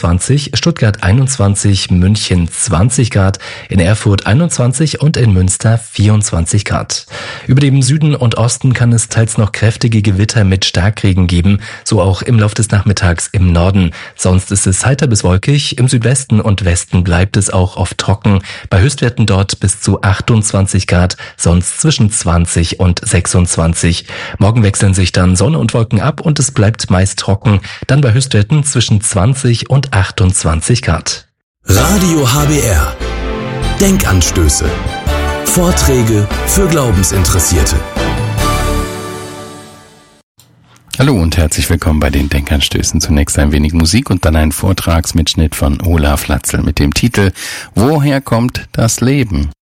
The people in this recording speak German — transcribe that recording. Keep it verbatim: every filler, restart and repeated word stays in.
zweiundzwanzig, Stuttgart einundzwanzig, München zwanzig Grad, in Erfurt einundzwanzig und in Münster vierundzwanzig Grad. Über dem Süden und Osten kann es teils noch kräftige Gewitter mit Starkregen geben, so auch im Laufe des Nachmittags im Norden. Sonst ist es heiter bis wolkig, im Südwesten und Westen bleibt es auch oft trocken, bei Höchstwerten dort bis zu achtundzwanzig Grad, sonst zwischen zwanzig und sechsundzwanzig. Morgen wechseln sich dann Sonne und Wolken ab und es bleibt meist trocken, dann bei Höchstwerten zwischen zwanzig und achtundzwanzig Grad. Radio H B R. Denkanstöße. Vorträge für Glaubensinteressierte. Hallo und herzlich willkommen bei den Denkanstößen. Zunächst ein wenig Musik und dann ein Vortragsmitschnitt von Olaf Latzel mit dem Titel „Woher kommt das Leben?"